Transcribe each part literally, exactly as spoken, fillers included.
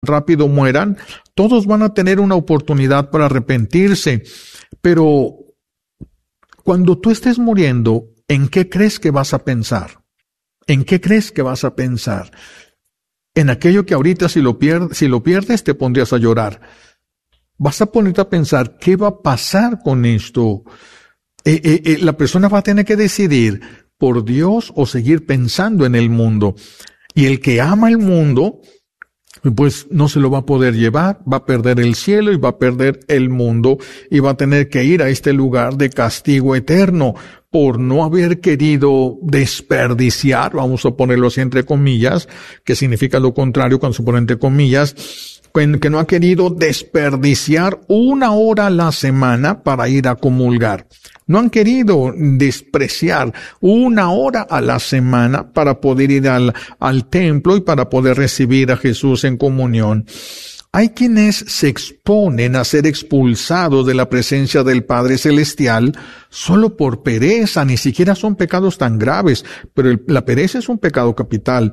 rápido mueran, todos van a tener una oportunidad para arrepentirse. Pero cuando tú estés muriendo, ¿en qué crees que vas a pensar? ¿En qué crees que vas a pensar? En aquello que ahorita si lo pierdes, si lo pierdes te pondrías a llorar. Vas a ponerte a pensar, ¿qué va a pasar con esto? Eh, eh, eh, la persona va a tener que decidir por Dios o seguir pensando en el mundo. Y el que ama el mundo, pues no se lo va a poder llevar, va a perder el cielo y va a perder el mundo y va a tener que ir a este lugar de castigo eterno por no haber querido desperdiciar, vamos a ponerlo así entre comillas, que significa lo contrario cuando se pone entre comillas, que no ha querido desperdiciar una hora a la semana para ir a comulgar. No han querido despreciar una hora a la semana para poder ir al, al templo y para poder recibir a Jesús en comunión. Hay quienes se exponen a ser expulsados de la presencia del Padre Celestial solo por pereza, ni siquiera son pecados tan graves, pero el, la pereza es un pecado capital.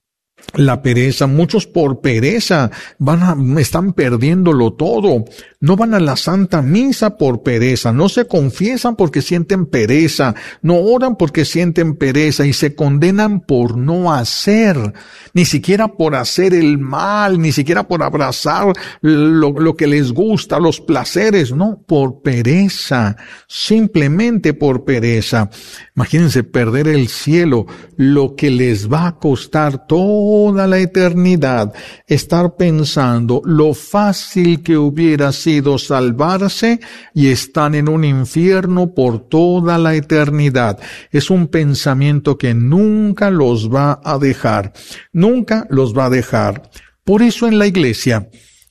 La pereza, muchos por pereza van a, están perdiéndolo todo. No van a la Santa Misa por pereza, no se confiesan porque sienten pereza, no oran porque sienten pereza y se condenan por no hacer, ni siquiera por hacer el mal, ni siquiera por abrazar lo, lo que les gusta, los placeres, no, por pereza, simplemente por pereza. Imagínense perder el cielo, lo que les va a costar toda la eternidad, estar pensando lo fácil que hubiera sido salvarse y están en un infierno por toda la eternidad. Es un pensamiento que nunca los va a dejar, nunca los va a dejar. Por eso en la iglesia,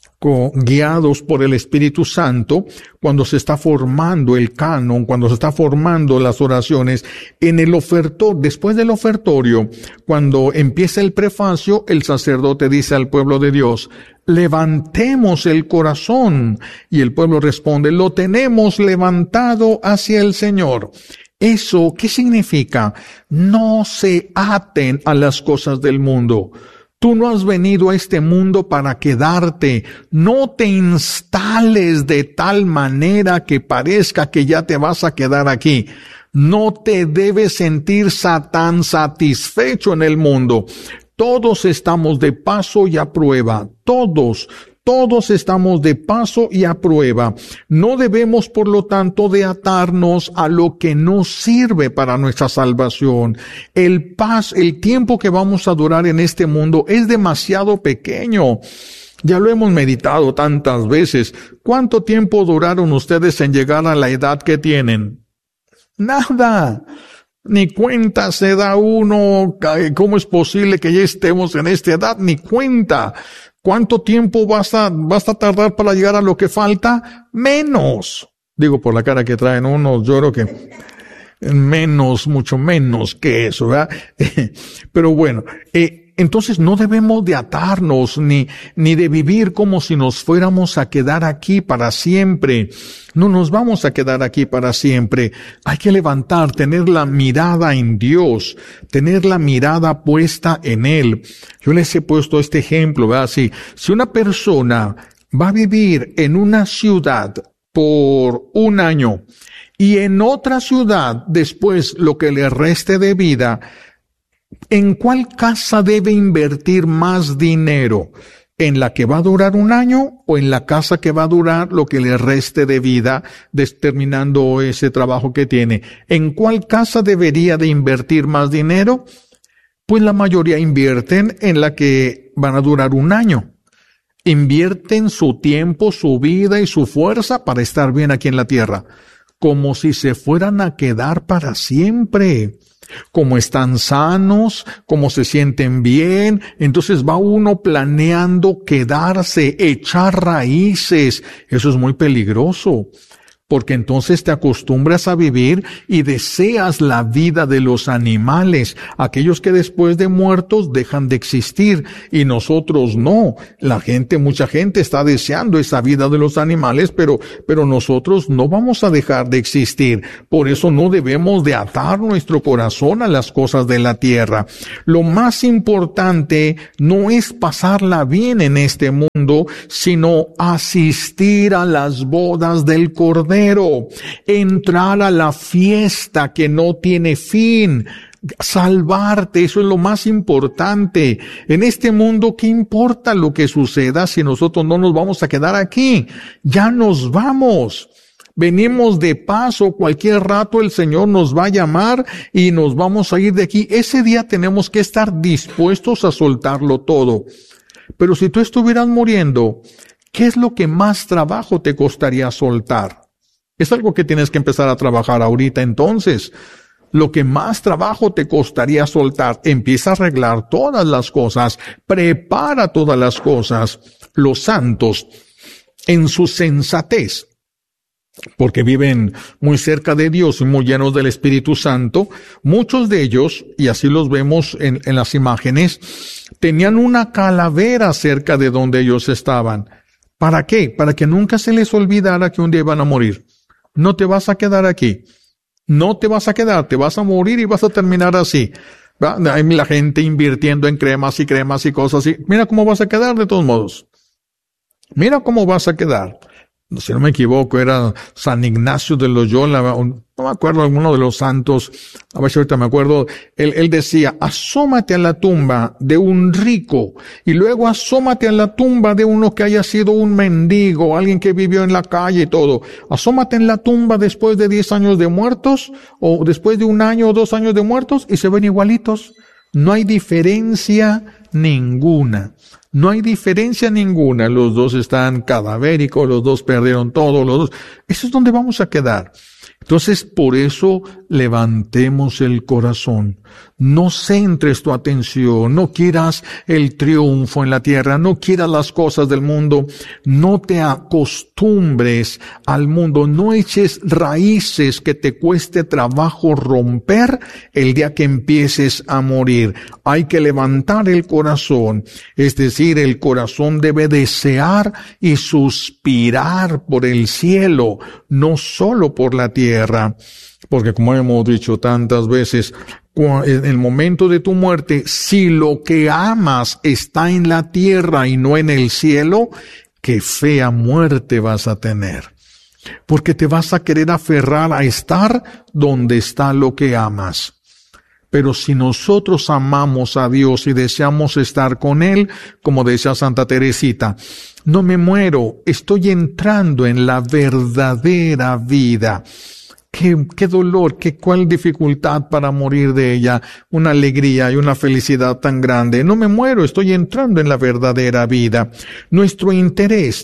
guiados por el Espíritu Santo, cuando se está formando el canon, cuando se está formando las oraciones, en el ofertorio, después del ofertorio, cuando empieza el prefacio, el sacerdote dice al pueblo de Dios, levantemos el corazón, y el pueblo responde, lo tenemos levantado hacia el Señor. ¿Eso qué significa? No se aten a las cosas del mundo. Tú no has venido a este mundo para quedarte. No te instales de tal manera que parezca que ya te vas a quedar aquí. No te debes sentir tan satisfecho en el mundo. Todos estamos de paso y a prueba. Todos. Todos estamos de paso y a prueba. No debemos, por lo tanto, de atarnos a lo que no sirve para nuestra salvación. El paz, el tiempo que vamos a durar en este mundo es demasiado pequeño. Ya lo hemos meditado tantas veces. ¿Cuánto tiempo duraron ustedes en llegar a la edad que tienen? Nada. Ni cuenta se da uno. ¿Cómo es posible que ya estemos en esta edad? Ni cuenta. ¿Cuánto tiempo vas a, vas a tardar para llegar a lo que falta? Menos. Digo, por la cara que traen unos, yo creo que menos, mucho menos que eso, ¿verdad? Pero bueno, eh, entonces no debemos de atarnos ni, ni de vivir como si nos fuéramos a quedar aquí para siempre. No nos vamos a quedar aquí para siempre. Hay que levantar, tener la mirada en Dios, tener la mirada puesta en Él. Yo les he puesto este ejemplo, ¿verdad? Si, si una persona va a vivir en una ciudad por un año y en otra ciudad después lo que le reste de vida, ¿en cuál casa debe invertir más dinero? ¿En la que va a durar un año o en la casa que va a durar lo que le reste de vida, terminando ese trabajo que tiene? ¿En cuál casa debería de invertir más dinero? Pues la mayoría invierten en la que van a durar un año. Invierten su tiempo, su vida y su fuerza para estar bien aquí en la tierra, como si se fueran a quedar para siempre. Como están sanos, como se sienten bien, entonces va uno planeando quedarse, echar raíces. Eso es muy peligroso. porque entonces te acostumbras a vivir y deseas la vida de los animales, aquellos que después de muertos dejan de existir, y nosotros no. La gente, mucha gente está deseando esa vida de los animales, pero, pero nosotros no vamos a dejar de existir. Por eso no debemos de atar nuestro corazón a las cosas de la tierra. Lo más importante no es pasarla bien en este mundo, sino asistir a las bodas del Cordero. Entrar a la fiesta que no tiene fin, salvarte, eso es lo más importante. En este mundo, ¿qué importa lo que suceda si nosotros no nos vamos a quedar aquí? Ya nos vamos. Venimos de paso, cualquier rato el Señor nos va a llamar y nos vamos a ir de aquí. Ese día tenemos que estar dispuestos a soltarlo todo. Pero si tú estuvieras muriendo, ¿qué es lo que más trabajo te costaría soltar? Es algo que tienes que empezar a trabajar ahorita. Entonces, lo que más trabajo te costaría soltar, empieza a arreglar todas las cosas, prepara todas las cosas. Los santos, en su sensatez, porque viven muy cerca de Dios y muy llenos del Espíritu Santo, muchos de ellos, y así los vemos en, en las imágenes, tenían una calavera cerca de donde ellos estaban. ¿Para qué? Para que nunca se les olvidara que un día iban a morir. No te vas a quedar aquí. No te vas a quedar, te vas a morir y vas a terminar así. ¿Va? Hay la gente invirtiendo en cremas y cremas y cosas así. Mira cómo vas a quedar de todos modos. Mira cómo vas a quedar. Si no me equivoco, era San Ignacio de Loyola, no me acuerdo, alguno de los santos, a ver si ahorita me acuerdo, él, él decía, asómate a la tumba de un rico, y luego asómate a la tumba de uno que haya sido un mendigo, alguien que vivió en la calle y todo. Asómate en la tumba después de diez años de muertos, o después de un año o dos años de muertos, y se ven igualitos. No hay diferencia ninguna. No hay diferencia ninguna. Los dos están cadavéricos, los dos perdieron todo, los dos. Eso es donde vamos a quedar. Entonces, por eso levantemos el corazón. No centres tu atención, no quieras el triunfo en la tierra, no quieras las cosas del mundo, no te acostumbres al mundo, no eches raíces que te cueste trabajo romper el día que empieces a morir. Hay que levantar el corazón, es decir, el corazón debe desear y suspirar por el cielo, no solo por la tierra. Porque como hemos dicho tantas veces, en el momento de tu muerte, si lo que amas está en la tierra y no en el cielo, qué fea muerte vas a tener. Porque te vas a querer aferrar a estar donde está lo que amas. Pero si nosotros amamos a Dios y deseamos estar con Él, como decía Santa Teresita, no me muero, estoy entrando en la verdadera vida. Qué, qué dolor, qué cuál dificultad para morir de ella, una alegría y una felicidad tan grande. No me muero, estoy entrando en la verdadera vida. Nuestro interés,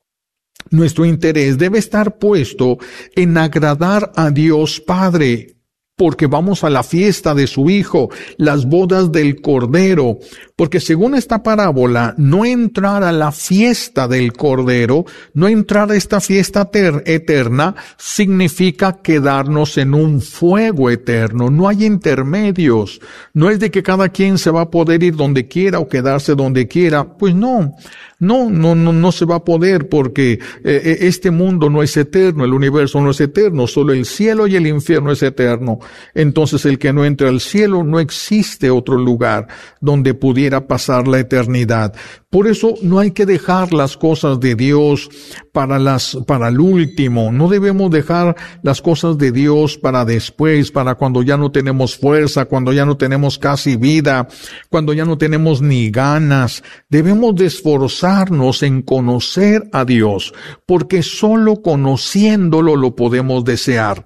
nuestro interés debe estar puesto en agradar a Dios Padre, porque vamos a la fiesta de su Hijo, las bodas del Cordero, porque según esta parábola, no entrar a la fiesta del Cordero, no entrar a esta fiesta ter- eterna, significa quedarnos en un fuego eterno. No hay intermedios. No es de que cada quien se va a poder ir donde quiera o quedarse donde quiera. Pues no. No, no, no, no se va a poder porque eh, este mundo no es eterno, el universo no es eterno, solo el cielo y el infierno es eterno. Entonces el que no entre al cielo, no existe otro lugar donde pudiera pasar la eternidad. Por eso no hay que dejar las cosas de Dios para las, para el último. No debemos dejar las cosas de Dios para después, para cuando ya no tenemos fuerza, cuando ya no tenemos casi vida, cuando ya no tenemos ni ganas. Debemos de esforzarnos en conocer a Dios, porque solo conociéndolo lo podemos desear.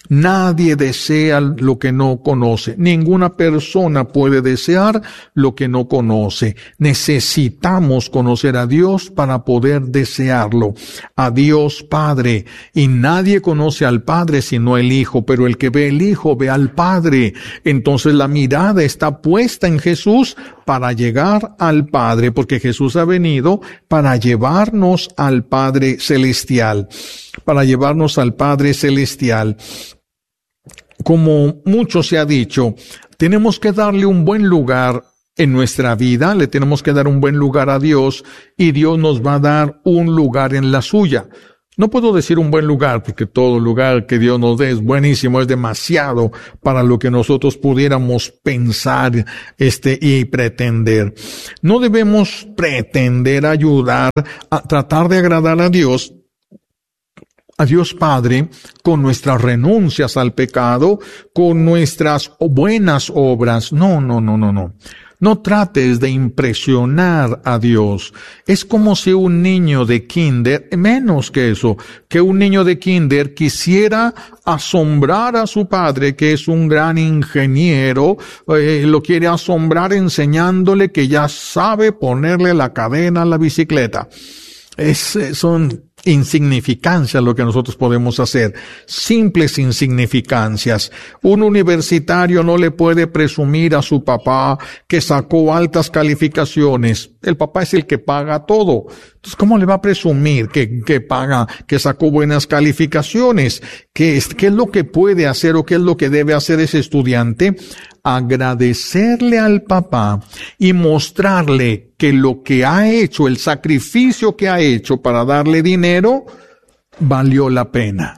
Nadie desea lo que no conoce. Ninguna persona puede desear lo que no conoce. Necesitamos conocer a Dios para poder desearlo. A Dios Padre. Y nadie conoce al Padre sino el Hijo, pero el que ve el Hijo ve al Padre. Entonces la mirada está puesta en Jesús para llegar al Padre, porque Jesús ha venido para llevarnos al Padre Celestial. para llevarnos al Padre Celestial. Como mucho se ha dicho, tenemos que darle un buen lugar en nuestra vida, le tenemos que dar un buen lugar a Dios y Dios nos va a dar un lugar en la suya. No puedo decir un buen lugar porque todo lugar que Dios nos dé es buenísimo, es demasiado para lo que nosotros pudiéramos pensar este y pretender. No debemos pretender ayudar a tratar de agradar a Dios, a Dios Padre, con nuestras renuncias al pecado, con nuestras buenas obras. No, no, no, no, no. No trates de impresionar a Dios. Es como si un niño de kinder, menos que eso, que un niño de kinder quisiera asombrar a su padre, que es un gran ingeniero, eh, lo quiere asombrar enseñándole que ya sabe ponerle la cadena a la bicicleta. Es, son insignificancias lo que nosotros podemos hacer, simples insignificancias. Un universitario no le puede presumir a su papá que sacó altas calificaciones. El papá es el que paga todo. Entonces, ¿cómo le va a presumir que, que paga, que sacó buenas calificaciones? ¿Qué es, qué es lo que puede hacer o qué es lo que debe hacer ese estudiante? Agradecerle al papá y mostrarle que lo que ha hecho, el sacrificio que ha hecho para darle dinero, valió la pena.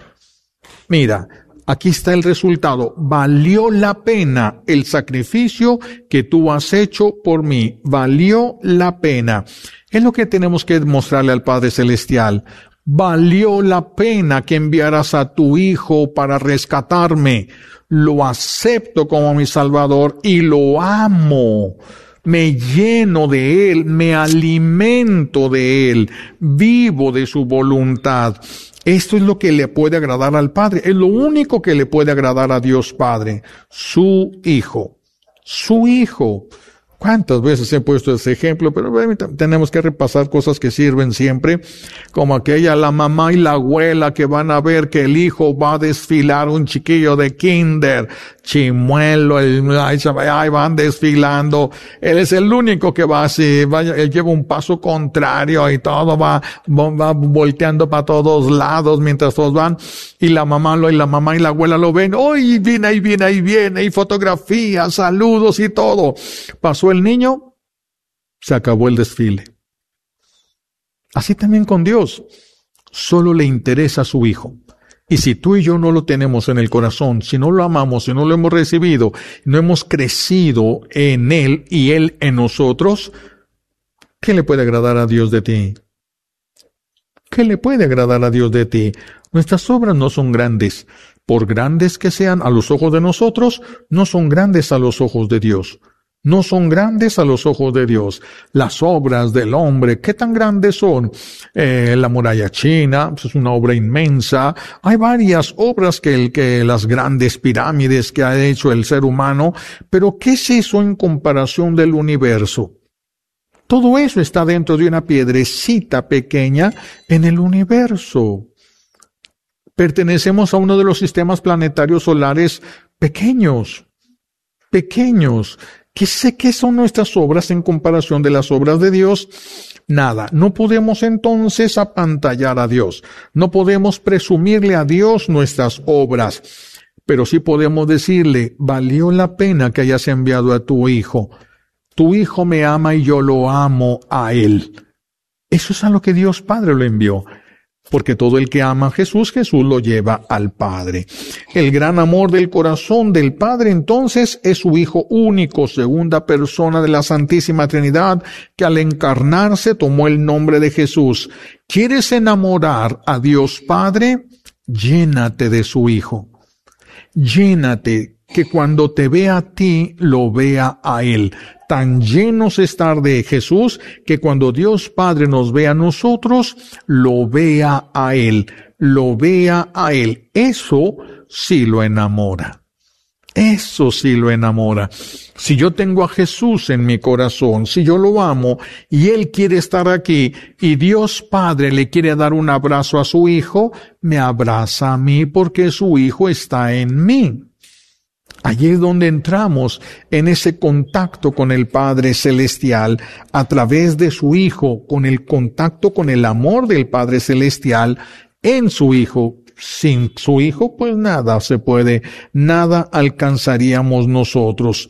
Mira, aquí está el resultado. Valió la pena el sacrificio que tú has hecho por mí. Valió la pena. Es lo que tenemos que mostrarle al Padre Celestial. Valió la pena que enviaras a tu Hijo para rescatarme. Lo acepto como mi Salvador y lo amo. Me lleno de Él, me alimento de Él, vivo de su voluntad. Esto es lo que le puede agradar al Padre. Es lo único que le puede agradar a Dios Padre. Su Hijo. Su Hijo. ¿Cuántas veces he puesto ese ejemplo? Pero tenemos que repasar cosas que sirven siempre, como aquella, la mamá y la abuela que van a ver que el hijo va a desfilar un chiquillo de kinder, chimuelo, el, ahí van desfilando. Él es el único que va así, va, él lleva un paso contrario y todo va, va volteando para todos lados mientras todos van. Y la mamá lo, y la mamá y la abuela lo ven. ¡Uy, viene, ahí viene, ahí viene! Y fotografías, saludos y todo. Pasó el niño, se acabó el desfile. Así también con Dios. Solo le interesa a su Hijo. Y si tú y yo no lo tenemos en el corazón, si no lo amamos, si no lo hemos recibido, no hemos crecido en Él y Él en nosotros, ¿qué le puede agradar a Dios de ti? ¿Qué le puede agradar a Dios de ti? Nuestras obras no son grandes. Por grandes que sean a los ojos de nosotros, no son grandes a los ojos de Dios. No son grandes a los ojos de Dios. Las obras del hombre, ¿qué tan grandes son? Eh, la muralla china, pues es una obra inmensa. Hay varias obras que, el, que las grandes pirámides que ha hecho el ser humano, pero ¿qué es eso en comparación del universo? Todo eso está dentro de una piedrecita pequeña en el universo. Pertenecemos a uno de los sistemas planetarios solares pequeños, pequeños. ¿Qué sé qué son nuestras obras en comparación de las obras de Dios? Nada. No podemos entonces apantallar a Dios. No podemos presumirle a Dios nuestras obras. Pero sí podemos decirle, valió la pena que hayas enviado a tu Hijo. Tu Hijo me ama y yo lo amo a Él. Eso es a lo que Dios Padre lo envió. Porque todo el que ama a Jesús, Jesús lo lleva al Padre. El gran amor del corazón del Padre, entonces, es su Hijo único, segunda persona de la Santísima Trinidad, que al encarnarse tomó el nombre de Jesús. ¿Quieres enamorar a Dios Padre? Llénate de su Hijo. Llénate, que cuando te vea a ti, lo vea a Él. Tan llenos estar de Jesús, que cuando Dios Padre nos vea a nosotros, lo vea a Él. Lo vea a Él. Eso sí lo enamora. Eso sí lo enamora. Si yo tengo a Jesús en mi corazón, si yo lo amo y Él quiere estar aquí y Dios Padre le quiere dar un abrazo a su Hijo, me abraza a mí porque su Hijo está en mí. Allí es donde entramos en ese contacto con el Padre Celestial a través de su Hijo, con el contacto con el amor del Padre Celestial en su Hijo. Sin su Hijo, pues nada se puede, nada alcanzaríamos nosotros.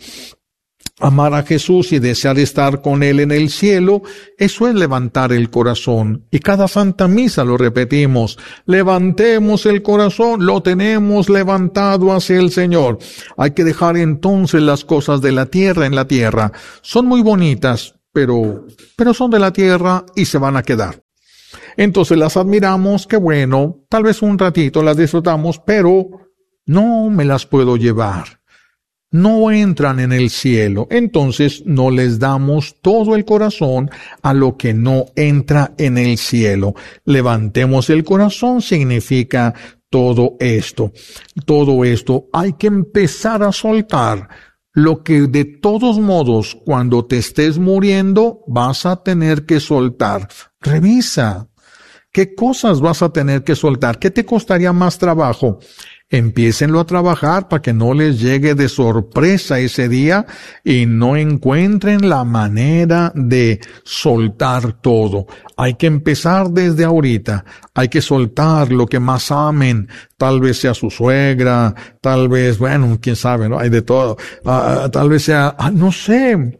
Amar a Jesús y desear estar con Él en el cielo, eso es levantar el corazón. Y cada Santa Misa lo repetimos, levantemos el corazón, lo tenemos levantado hacia el Señor. Hay que dejar entonces las cosas de la tierra en la tierra. Son muy bonitas, pero, pero son de la tierra y se van a quedar. Entonces las admiramos, qué bueno, tal vez un ratito las disfrutamos, pero no me las puedo llevar. No entran en el cielo, entonces no les damos todo el corazón a lo que no entra en el cielo. Levantemos el corazón significa todo esto. Todo esto hay que empezar a soltar. Lo que de todos modos, cuando te estés muriendo, vas a tener que soltar. Revisa. ¿Qué cosas vas a tener que soltar? ¿Qué te costaría más trabajo? Empiécenlo a trabajar para que no les llegue de sorpresa ese día y no encuentren la manera de soltar todo. Hay que empezar desde ahorita. Hay que soltar lo que más amen. Tal vez sea su suegra, tal vez, bueno, quién sabe, ¿no? Hay de todo. Uh, tal vez sea, ah, no sé,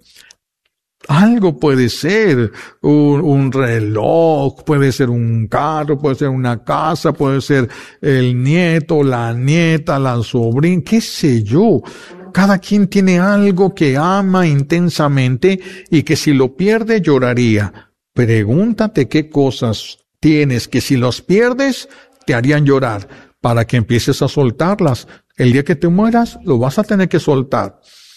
algo puede ser, un, un reloj, puede ser un carro, puede ser una casa, puede ser el nieto, la nieta, la sobrina, qué sé yo. Cada quien tiene algo que ama intensamente y que si lo pierde lloraría. Pregúntate qué cosas tienes que si los pierdes te harían llorar para que empieces a soltarlas. El día que te mueras lo vas a tener que soltar.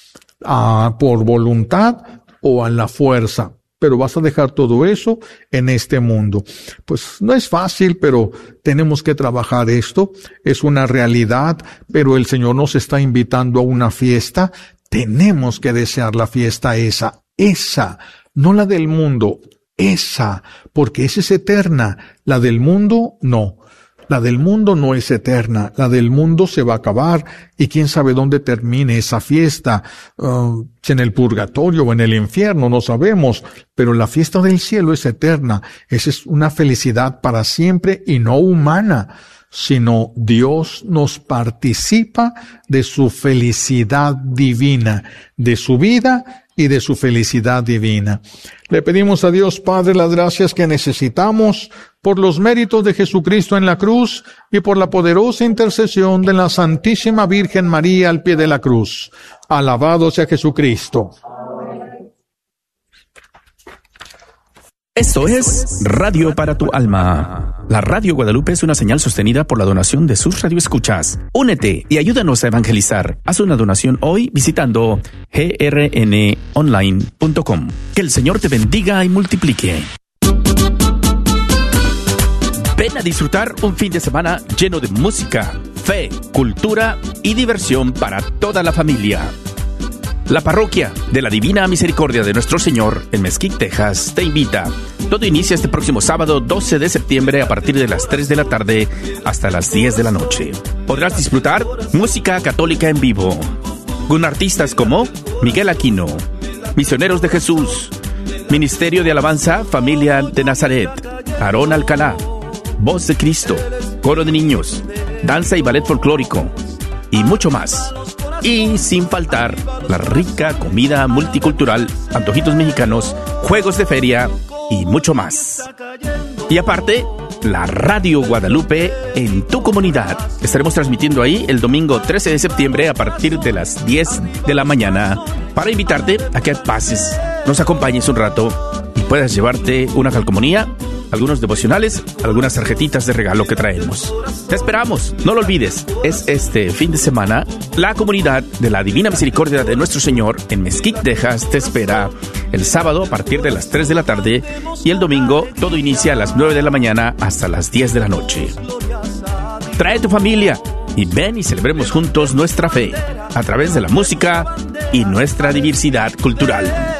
Ah, por voluntad o a la fuerza, pero vas a dejar todo eso en este mundo. Pues no es fácil, pero tenemos que trabajar esto, es una realidad, pero el Señor nos está invitando a una fiesta, tenemos que desear la fiesta esa, esa, no la del mundo, esa, porque esa es eterna, la del mundo no. La del mundo no es eterna, la del mundo se va a acabar y quién sabe dónde termine esa fiesta, uh, si en el purgatorio o en el infierno, no sabemos, pero la fiesta del cielo es eterna, esa es una felicidad para siempre y no humana, sino Dios nos participa de su felicidad divina, de su vida y de su felicidad divina. Le pedimos a Dios Padre las gracias que necesitamos por los méritos de Jesucristo en la cruz y por la poderosa intercesión de la Santísima Virgen María al pie de la cruz. Alabado sea Jesucristo. Esto es Radio para tu Alma. La Radio Guadalupe es una señal sostenida por la donación de sus radioescuchas. Únete y ayúdanos a evangelizar. Haz una donación hoy visitando g r n online punto com. Que el Señor te bendiga y multiplique. Ven a disfrutar un fin de semana lleno de música, fe, cultura y diversión para toda la familia. La parroquia de la Divina Misericordia de Nuestro Señor en Mesquite, Texas, te invita. Todo inicia este próximo sábado doce de septiembre a partir de las tres de la tarde hasta las diez de la noche. Podrás disfrutar música católica en vivo, con artistas como Miguel Aquino, Misioneros de Jesús, Ministerio de Alabanza Familia de Nazaret, Aarón Alcalá, Voz de Cristo, Coro de Niños, Danza y Ballet Folclórico y mucho más. Y sin faltar la rica comida multicultural, antojitos mexicanos, juegos de feria y mucho más. Y aparte, la Radio Guadalupe en tu comunidad. Estaremos transmitiendo ahí el domingo trece de septiembre a partir de las diez de la mañana para invitarte a que pases, nos acompañes un rato y puedas llevarte una calcomanía, algunos devocionales, algunas tarjetitas de regalo que traemos. Te esperamos, no lo olvides, es este fin de semana. La comunidad de la Divina Misericordia de Nuestro Señor en Mesquite, Texas, te espera el sábado a partir de las tres de la tarde y el domingo todo inicia a las nueve de la mañana hasta las diez de la noche. Trae tu familia y ven y celebremos juntos nuestra fe a través de la música y nuestra diversidad cultural.